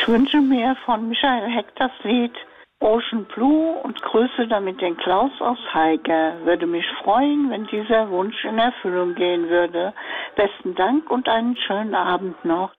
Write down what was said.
Ich wünsche mir von Michael Heck das Lied Ocean Blue und grüße damit den Klaus aus Heige. Würde mich freuen, wenn dieser Wunsch in Erfüllung gehen würde. Besten Dank und einen schönen Abend noch.